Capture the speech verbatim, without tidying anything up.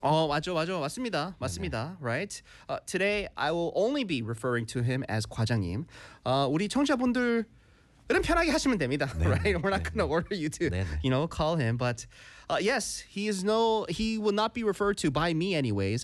어, 맞죠, 맞죠, 맞습니다, 맞습니다. Right? Uh, today I will only be referring to him as 과장님. 어, 우리 청취자분들 은 편하게 하시면 됩니다. Right? We're not going to order you to, 네네. you know, call him. But uh, yes, he is no, he will not be referred to by me anyways